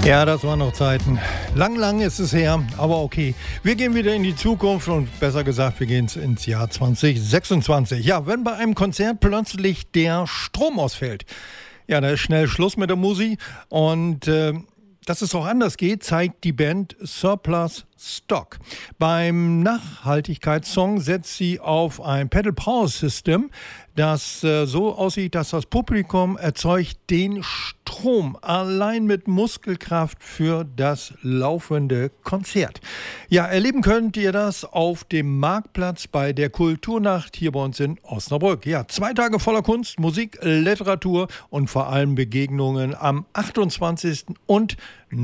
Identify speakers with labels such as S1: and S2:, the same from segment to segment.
S1: Ja, das waren noch Zeiten. Lang ist es her, aber okay. Wir gehen wieder in die Zukunft und besser gesagt, wir gehen ins Jahr 2026. Ja, wenn bei einem Konzert plötzlich der Strom ausfällt, ja, da ist schnell Schluss mit der Musik und dass es auch anders geht, zeigt die Band Surplus Stock. Beim Nachhaltigkeitssong setzt sie auf ein Pedal Power System, das so aussieht, dass das Publikum erzeugt den Strom allein mit Muskelkraft für das laufende Konzert. Ja, erleben könnt ihr das auf dem Marktplatz bei der Kulturnacht hier bei uns in Osnabrück. Ja, 2 Tage voller Kunst, Musik, Literatur und vor allem Begegnungen am 28. und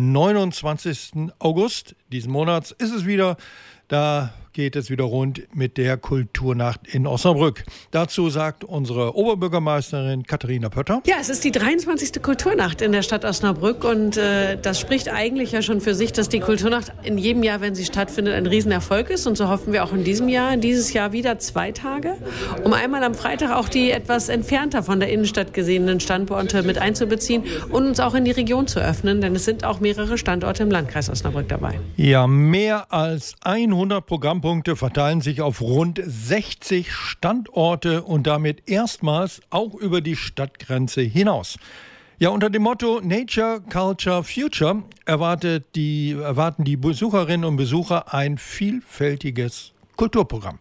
S1: 29. August diesen Monats ist es wieder. Da geht es wieder rund mit der Kulturnacht in Osnabrück. Dazu sagt unsere Oberbürgermeisterin Katharina Pötter.
S2: Ja, es ist die 23. Kulturnacht in der Stadt Osnabrück und das spricht eigentlich ja schon für sich, dass die Kulturnacht in jedem Jahr, wenn sie stattfindet, ein Riesenerfolg ist. Und so hoffen wir auch dieses Jahr wieder 2 Tage, um einmal am Freitag auch die etwas entfernter von der Innenstadt gesehenen Standorte mit einzubeziehen und uns auch in die Region zu öffnen, denn es sind auch mehrere Standorte im Landkreis Osnabrück dabei.
S1: Ja, mehr als 100 Programmpunkte verteilen sich auf rund 60 Standorte und damit erstmals auch über die Stadtgrenze hinaus. Ja, unter dem Motto Nature, Culture, Future erwarten die Besucherinnen und Besucher ein vielfältiges Kulturprogramm.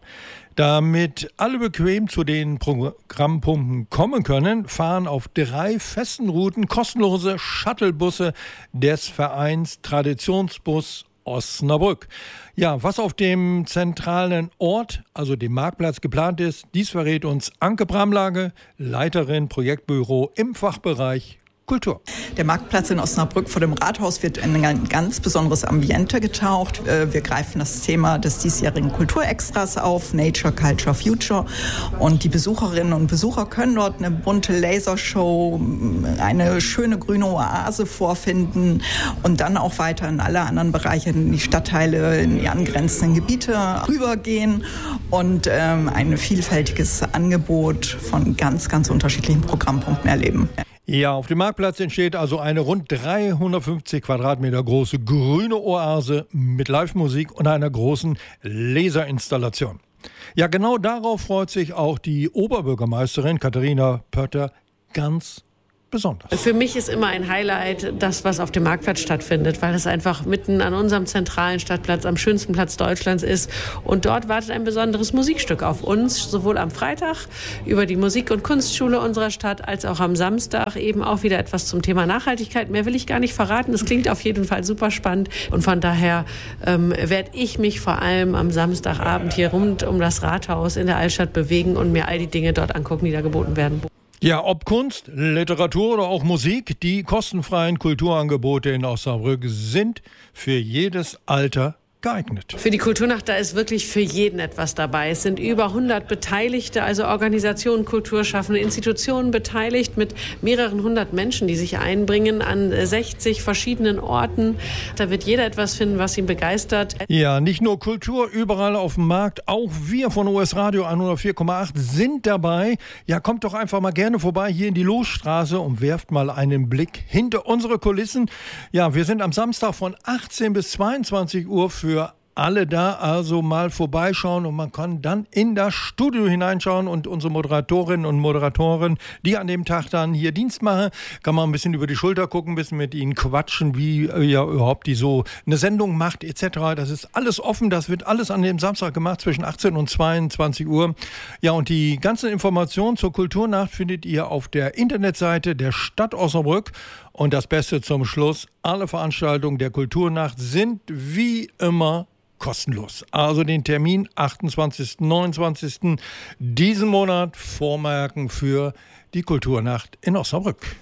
S1: Damit alle bequem zu den Programmpunkten kommen können, fahren auf 3 festen Routen kostenlose Shuttlebusse des Vereins Traditionsbus Osnabrück. Ja, was auf dem zentralen Ort, also dem Marktplatz, geplant ist, dies verrät uns Anke Bramlage, Leiterin Projektbüro im Fachbereich Kultur.
S3: Der Marktplatz in Osnabrück vor dem Rathaus wird in ein ganz besonderes Ambiente getaucht. Wir greifen das Thema des diesjährigen Kulturextras auf, Nature, Culture, Future. Und die Besucherinnen und Besucher können dort eine bunte Lasershow, eine schöne grüne Oase vorfinden und dann auch weiter in alle anderen Bereiche, in die Stadtteile, in die angrenzenden Gebiete rübergehen und ein vielfältiges Angebot von ganz, ganz unterschiedlichen Programmpunkten erleben.
S1: Ja, auf dem Marktplatz entsteht also eine rund 350 Quadratmeter große grüne Oase mit Live-Musik und einer großen Laserinstallation. Ja, genau darauf freut sich auch die Oberbürgermeisterin Katharina Pötter ganz besonders.
S2: Für mich ist immer ein Highlight das, was auf dem Marktplatz stattfindet, weil es einfach mitten an unserem zentralen Stadtplatz, am schönsten Platz Deutschlands ist. Und dort wartet ein besonderes Musikstück auf uns, sowohl am Freitag über die Musik- und Kunstschule unserer Stadt, als auch am Samstag eben auch wieder etwas zum Thema Nachhaltigkeit. Mehr will ich gar nicht verraten. Es klingt auf jeden Fall super spannend. Und von daher werde ich mich vor allem am Samstagabend hier rund um das Rathaus in der Altstadt bewegen und mir all die Dinge dort angucken, die da geboten werden.
S1: Ja, ob Kunst, Literatur oder auch Musik, die kostenfreien Kulturangebote in Osnabrück sind für jedes Alter geeignet.
S2: Für die Kulturnacht, da ist wirklich für jeden etwas dabei. Es sind über 100 Beteiligte, also Organisationen, Kulturschaffende, Institutionen beteiligt mit mehreren 100 Menschen, die sich einbringen an 60 verschiedenen Orten. Da wird jeder etwas finden, was ihn begeistert.
S1: Ja, nicht nur Kultur, überall auf dem Markt, auch wir von US Radio 104,8 sind dabei. Ja, kommt doch einfach mal gerne vorbei hier in die Losstraße und werft mal einen Blick hinter unsere Kulissen. Ja, wir sind am Samstag von 18 bis 22 Uhr für alle da, also mal vorbeischauen und man kann dann in das Studio hineinschauen und unsere Moderatorinnen und Moderatoren, die an dem Tag dann hier Dienst machen, kann man ein bisschen über die Schulter gucken, ein bisschen mit ihnen quatschen, wie ja überhaupt die so eine Sendung macht etc. Das ist alles offen, das wird alles an dem Samstag gemacht zwischen 18 und 22 Uhr. Ja, und die ganzen Informationen zur Kulturnacht findet ihr auf der Internetseite der Stadt Osnabrück. Und das Beste zum Schluss, alle Veranstaltungen der Kulturnacht sind wie immer kostenlos. Also den Termin 28., 29. diesen Monat vormerken für die Kulturnacht in Osnabrück.